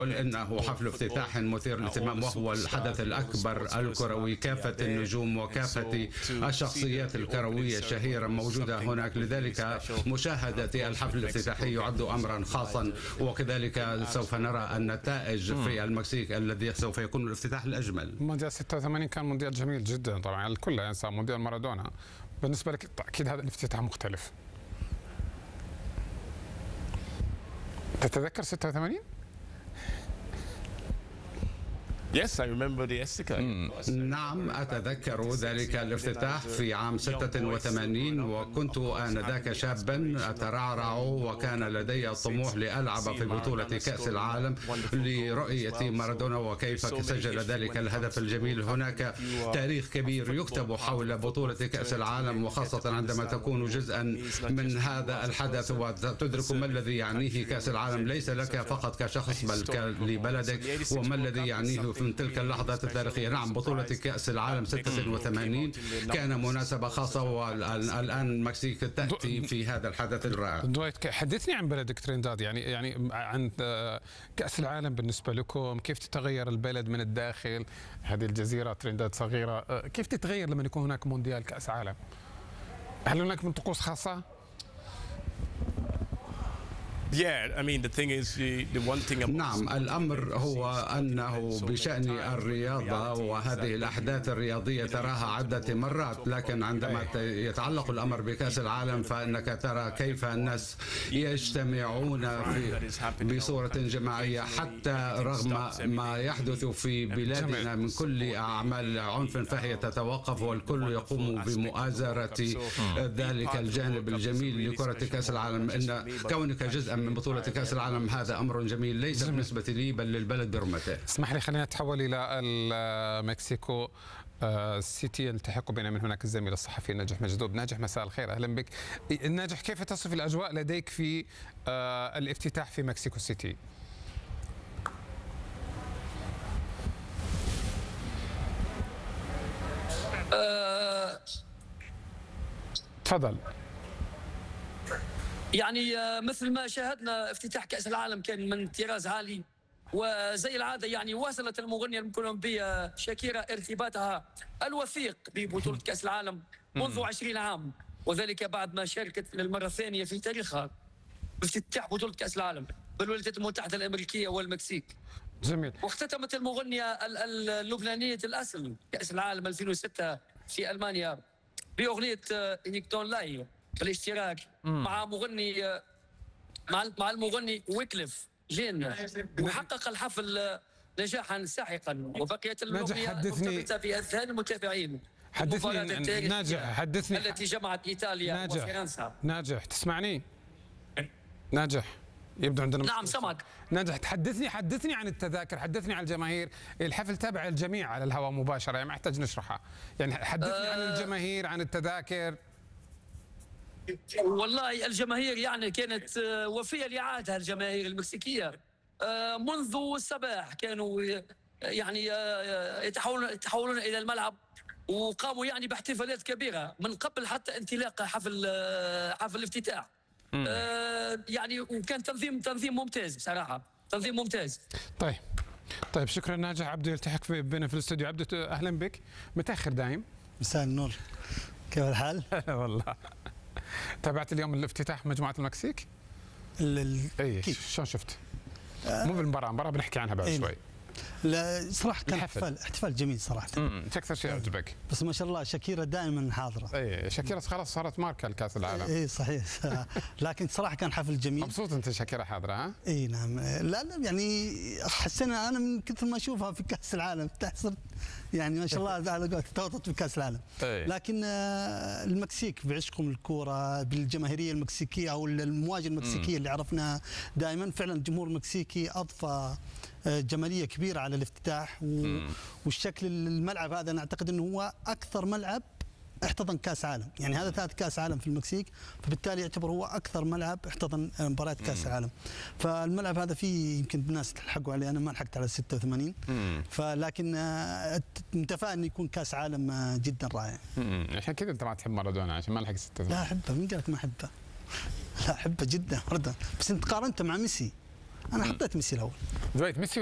إنه حفل افتتاح مثير للاهتمام، وهو الحدث الأكبر الكروي. كافة النجوم وكافة الشخصيات الكروية الشهيرة موجودة هناك، لذلك مشاهدة الحفل الافتتاحي يعد أمرا خاصا. وكذلك سوف نرى النتائج في المكسيك الذي سوف يكون الافتتاح الأجمل. مونديال 86 كان مونديال جميل جدا، طبعا الكل ينسى مونديال مارادونا. بالنسبة لك أكيد هذا الافتتاح مختلف. تتذكر 86؟ Yes, I remember the Azteca. نعم أتذكر ذلك الافتتاح في عام 86، وكنت آنذاك شابا أترعرع، وكان لدي الطموح لألعب في بطولة كأس العالم لرؤية مارادونا وكيف سجل ذلك الهدف الجميل. هناك تاريخ كبير يكتب حول بطولة كأس العالم، وخاصة عندما تكون جزءا من هذا الحدث وتدرك ما الذي يعنيه كأس العالم ليس لك فقط كشخص بل لبلدك، وما الذي يعنيه من تلك اللحظات التاريخية. نعم، بطولة كأس العالم 86 كان مناسبة خاصة، والآن المكسيك تأتي في هذا الحدث الرائع. دويت، حدثني عن بلدك ترينداد، يعني عن كأس العالم بالنسبة لكم، كيف تتغير البلد من الداخل؟ هذه الجزيرة ترينداد صغيرة، كيف تتغير لما يكون هناك مونديال كأس عالم؟ هل هناك من طقوس خاصة؟ نعم، الأمر هو أنه بشأن الرياضة وهذه الأحداث الرياضية تراها عدة مرات، لكن عندما يتعلق الأمر بكأس العالم فإنك ترى كيف الناس يجتمعون بصورة جماعية، حتى رغم ما يحدث في بلادنا من كل أعمال عنف فهي تتوقف، والكل يقوم بمؤازرة ذلك الجانب الجميل لكرة كأس العالم. إن كونك جزءا من بطولة كأس العالم هذا أمر جميل، ليس بالنسبة لي بل للبلد برمته. اسمح لي خلينا نتحول إلى مكسيكو سيتي. يلتحق بنا من هناك الزميل الصحفي ناجح مجذوب. ناجح، مساء الخير، أهلا بك. ناجح، كيف تصف الأجواء لديك في الافتتاح في مكسيكو سيتي؟ تفضل. يعني مثل ما شاهدنا افتتاح كأس العالم كان من طراز عالي، وزي العادة يعني واصلت المغنية الكولومبية شاكيرا ارتباطها الوثيق ببطولة كأس العالم منذ 20 عام، وذلك بعد ما شاركت للمرة الثانية في تاريخها بافتتاح بطولة كأس العالم بالولايات المتحدة الأمريكية والمكسيك. جميل. واختتمت المغنية اللبنانية الأصل كأس العالم 2006 في ألمانيا بأغنية إنيكتون لاي بالاشتراك مع المغني ويكليف جين، وحقق الحفل نجاحا ساحقا، وبقيت الأغنية مرتبطة في أذهان المتابعين. حدثني ناجح، حدثني التي جمعت إيطاليا وفرنسا. ناجح، تسمعني؟ ناجح، يبدو عندنا نعم سمعك. ناجح، حدثني عن التذاكر، حدثني عن الجماهير. الحفل تابع الجميع على الهواء مباشرة، يعني ما يحتاج نشرحها، يعني حدثني عن الجماهير، عن التذاكر. والله الجماهير يعني كانت وفية لعادها، الجماهير المكسيكية منذ الصباح كانوا يعني يتحولون إلى الملعب، وقاموا يعني باحتفالات كبيرة من قبل حتى انطلاق حفل الافتتاح. يعني وكان تنظيم ممتاز بصراحة، تنظيم ممتاز. طيب شكرا ناجح. عبده يلتحق بنا في الاستوديو. عبده أهلا بك، متأخر دايم. مساء النور، كيف الحال؟ والله تابعت اليوم الافتتاح مجموعة المكسيك؟ اي شلون شفت؟ مو بالمباراة بنحكي عنها بعد شوي. لا صراحة كان احتفال جميل صراحة. ايش أكثر شيء عجبك؟ بس ما شاء الله شاكيرا دائما حاضرة. اي شاكيرا خلاص صارت ماركة لكأس العالم. اي صحيح. لكن صراحة كان حفل جميل. مبسوط أنت شاكيرا حاضرة ها؟ اي نعم. لا يعني حسنا أنا من كثر ما أشوفها في كأس العالم صرت يعني ما شاء الله على قولتك توطت في كأس العالم. لكن المكسيك بعشقهم الكورة بالجماهيرية المكسيكية أو المواجهة المكسيكية اللي عرفناها دائما، فعلا الجمهور المكسيكي أضفى جمالية كبيرة على الافتتاح. والشكل الملعب هذا أنا أعتقد أنه هو أكثر ملعب احتضن كاس عالم، يعني هذا ثالث كاس عالم في المكسيك، فبالتالي يعتبر هو اكثر ملعب احتضن مباريات كاس العالم. فالملعب هذا فيه يمكن الناس تلحقوا عليه، انا ما لحقت على 86، فلكن متفائل انه يكون كاس عالم جدا رائع. عشان كذا انت ما تحب مارادونا عشان ما لحق 86. لا احبه، مين قال لك ما احبه؟ لا احبه جدا مارادونا، بس انت قارنته مع ميسي. انا حطيت ميسي الاول. ميسي